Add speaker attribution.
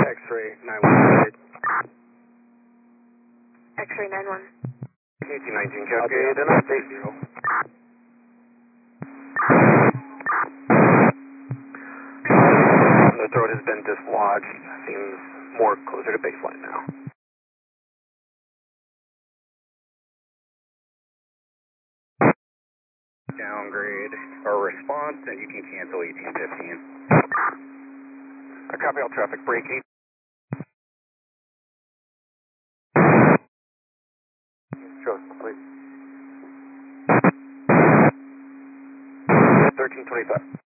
Speaker 1: X-ray 9-1.
Speaker 2: X-ray 9-1.
Speaker 1: 1819 Cascade and update 0. The throat has been dislodged. Seems more closer to baseline now.
Speaker 3: Downgrade or response, and you can cancel 1815.
Speaker 1: I copy all traffic. Break 8. Sure, please. 1325.